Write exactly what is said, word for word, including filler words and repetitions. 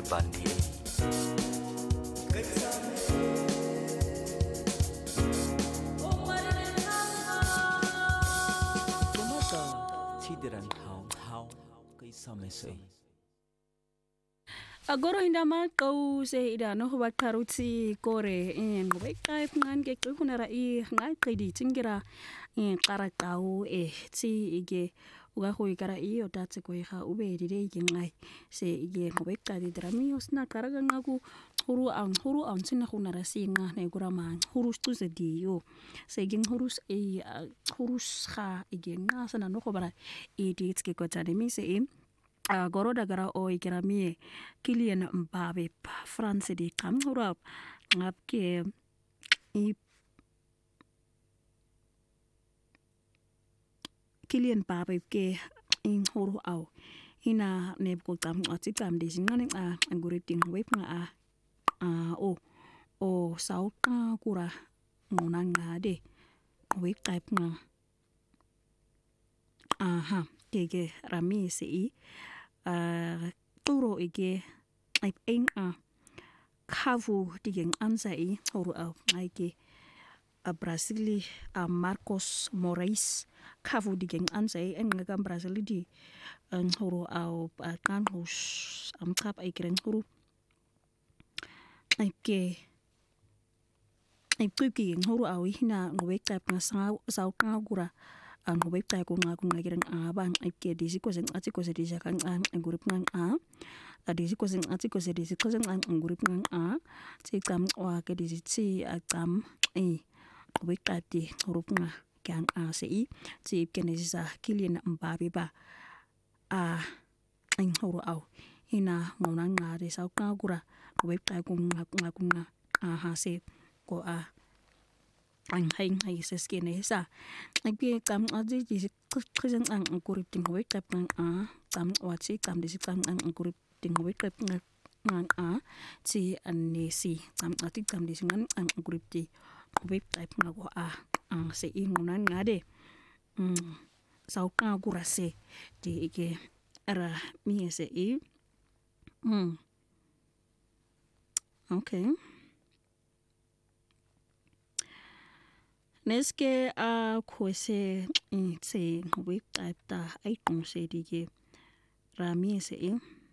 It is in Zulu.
bandi tidiran hau hau kai sama sai agoro hindama kau se ida no ba karuti kore en be kai ngan ke kunara i ngai qidi tingira en qara kau e ti ige uga ho ikara i o tatse ko iha ube dire ige ngai se ige be qadi drami osna karaga ngaku huru ang huru ang sina kunara singa ne gurama huru stu se dio se ige hurus e hurus kha ige nga sana no ko bara e dit ke ko tani mi se im Uh, goro dagara o ikira mie Kylian Mbappe France di kam hurap ngap ke i Kylian Mbappe ke in huru au ina ne ko tam ati tam de singane a ngure ting web nga a uh, o o sau ka kura ngona nga de web type nga aha kege rami si uh, turo ige like eng a kavu digeng ansai oru au aike a Brazili a Marcos Moraes kavu digeng ansai en ngam Brazili di en oru au kan hus am kap aikren oru aike ai kuki oru au hina ngwe tap nga sau ka gura ang web tay ko nga ko ngagirang abang ay ke disi ko sing ati ko sa disi kan ang group ng a disi ko sing ati ko sa disi ko sing ang group ng a ti kam wa ke disi ti atam e web tay ti group nga kan a si ti kenesi sa Kylian Mbappe ba a ang horo au hina ngona nga de sa ka gura web tay ko nga nga ko nga a ha se ko a ang haing hay sa skin sa nagpi kam adi di krizang ang kurip ting wait tap ng a tam watsi tam di tam ang kurip ting wait tap ng ng a si anesi tam ati tam di singan ang kurip ti wait tap ng a ang se ingunan ngade mm sau ka gurase di ike ara mi se i mm okay. Neske a kwese in se web type ta ai kong se dige rami se e